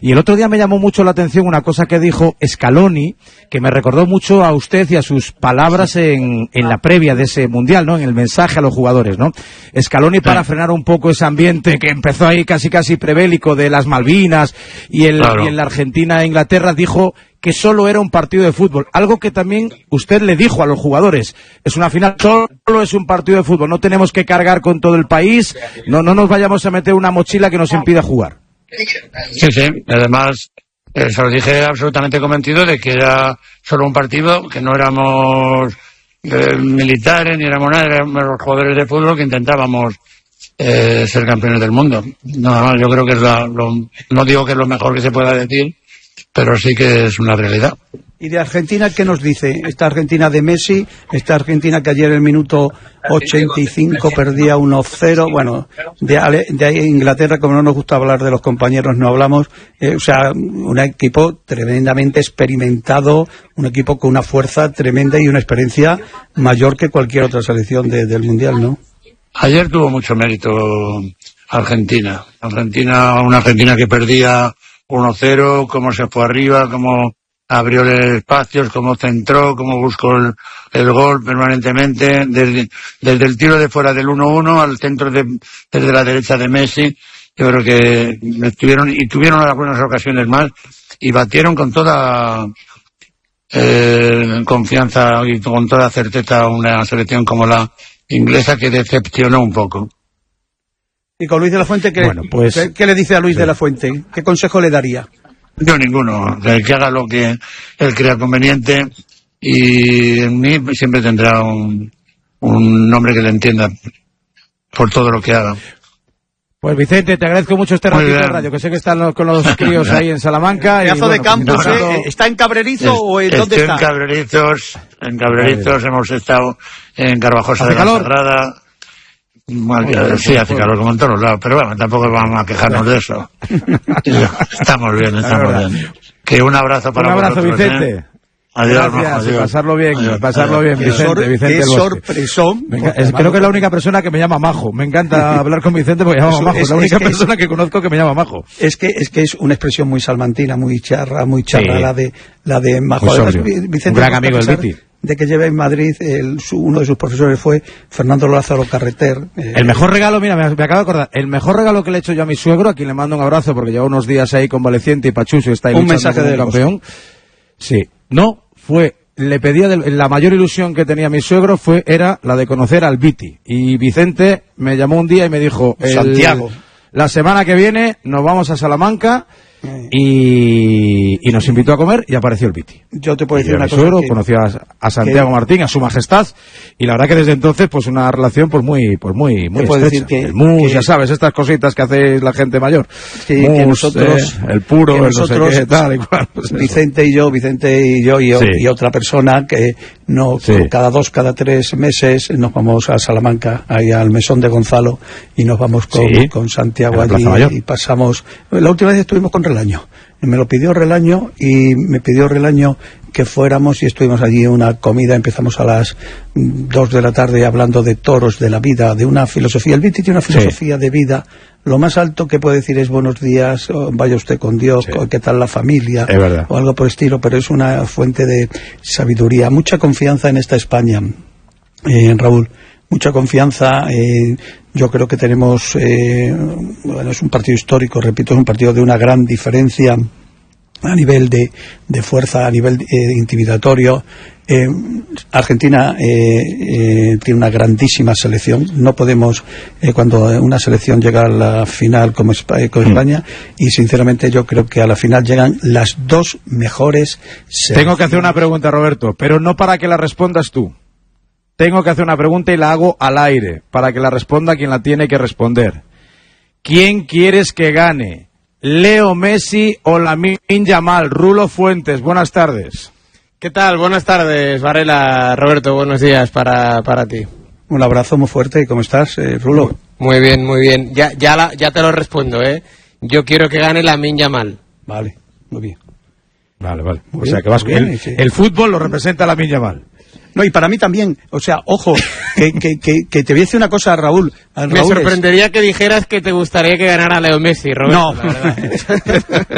Y el otro día me llamó mucho la atención una cosa que dijo Scaloni, que me recordó mucho a usted y a sus palabras en la previa de ese Mundial, ¿no? En el mensaje a los jugadores, ¿no? Scaloni, para frenar un poco ese ambiente que empezó ahí casi prebélico de las Malvinas y en la Argentina e Inglaterra, dijo que solo era un partido de fútbol, algo que también usted le dijo a los jugadores. Es una final, solo es un partido de fútbol, no tenemos que cargar con todo el país, no nos vayamos a meter una mochila que nos impida jugar. Sí, además se lo dije absolutamente convencido de que era solo un partido, que no éramos militares ni éramos nada, éramos los jugadores de fútbol que intentábamos ser campeones del mundo. Nada más, yo creo que es no digo que es lo mejor que se pueda decir, pero sí que es una realidad. ¿Y de Argentina qué nos dice? Esta Argentina de Messi, esta Argentina que ayer en el minuto 85 perdía 1-0, bueno, de Inglaterra, como no nos gusta hablar de los compañeros, no hablamos, o sea, un equipo tremendamente experimentado, un equipo con una fuerza tremenda y una experiencia mayor que cualquier otra selección del Mundial, ¿no? Ayer tuvo mucho mérito Argentina, una Argentina que perdía 1-0, cómo se fue arriba, cómo abrió espacios, cómo centró, cómo buscó el gol permanentemente, desde el tiro de fuera del 1-1 al centro desde la derecha de Messi. Yo creo que tuvieron algunas ocasiones más y batieron con toda confianza y con toda certeza una selección como la inglesa, que decepcionó un poco. Y con Luis de la Fuente, ¿qué le dice a Luis de la Fuente? ¿Qué consejo le daría? Yo ninguno, que haga lo que él crea conveniente, y en mí siempre tendrá un hombre que le entienda por todo lo que haga. Pues Vicente, te agradezco mucho este ratito de radio, que sé que están con los críos ahí en Salamanca. Pedazo de campo, ¿está en Cabrerizo o en dónde está? En Cabrerizo, hemos estado en Carvajosa de la Sagrada. Sí, hace calor como en todos lados, pero bueno, tampoco vamos a quejarnos de eso. Estamos bien. Que un abrazo para vosotros. Un abrazo, Vicente. Adiós, gracias, pasarlo bien, Vicente. Qué sorpresón. Creo que es la única persona que me llama Majo. Me encanta hablar con Vicente porque me llama Majo. Es la única persona que conozco que me llama Majo. Es que es una expresión muy salmantina, muy charra, sí. la de Majo. Además, Vicente, un gran amigo del Viti. De que lleve en Madrid, uno de sus profesores fue Fernando Lázaro Carreter. El mejor regalo, mira, me acabo de acordar, el mejor regalo que le he hecho yo a mi suegro, a quien le mando un abrazo porque lleva unos días ahí convaleciente y Pachucho está ahí un mensaje de campeón. Sí, le pedía, la mayor ilusión que tenía mi suegro era la de conocer al Viti. Y Vicente me llamó un día y me dijo, Santiago, la semana que viene nos vamos a Salamanca. Y nos invitó a comer y apareció el Viti. Yo te puedo decir una cosa, conoció a Santiago Martín, a su majestad, y la verdad que desde entonces pues una relación pues muy estrecha. El mus, ya sabes, estas cositas que hace la gente mayor. Sí, mus, que nosotros, el puro, nosotros, no sé qué, tal y cual. Pues Vicente y yo y otra persona que cada 3 meses nos vamos a Salamanca, ahí al mesón de Gonzalo, y nos vamos con Santiago allí y pasamos. La última vez estuvimos con Relaño. Me lo pidió Relaño y me pidió Relaño que fuéramos y estuvimos allí una comida. Empezamos a las 2 de la tarde hablando de toros, de la vida, de una filosofía. El Viti tiene una filosofía de vida. Lo más alto que puede decir es buenos días, vaya usted con Dios, qué tal la familia, o algo por el estilo, pero es una fuente de sabiduría. Mucha confianza en esta España, Raúl. Mucha confianza. Yo creo que tenemos, es un partido histórico, repito, es un partido de una gran diferencia a nivel de fuerza, a nivel intimidatorio. Argentina tiene una grandísima selección. No podemos, cuando una selección llega a la final como España, y sinceramente yo creo que a la final llegan las 2 mejores selecciones. Tengo que hacer una pregunta, Roberto, pero no para que la respondas tú. Tengo que hacer una pregunta y la hago al aire, para que la responda quien la tiene que responder. ¿Quién quieres que gane? ¿Leo Messi o Lamine Yamal? Rulo Fuentes, buenas tardes. ¿Qué tal? Buenas tardes, Varela. Roberto, buenos días para ti. Un abrazo muy fuerte. ¿Cómo estás, Rulo? Muy bien. Ya te lo respondo, ¿eh? Yo quiero que gane Lamine Yamal. Vale, muy bien. Vale. O sea, que vas el fútbol lo representa Lamine Yamal. No, y para mí también, o sea, ojo, que te voy a decir una cosa, Raúl. Me sorprendería que dijeras que te gustaría que ganara Leo Messi, Roberto. No.